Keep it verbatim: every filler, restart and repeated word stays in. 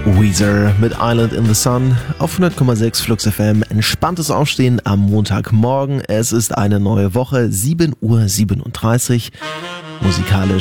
Weezer mit Island in the Sun auf hundert Komma sechs Flux F M. Entspanntes Aufstehen am Montagmorgen. Es ist eine neue Woche, sieben Uhr siebenunddreißig. Musikalisch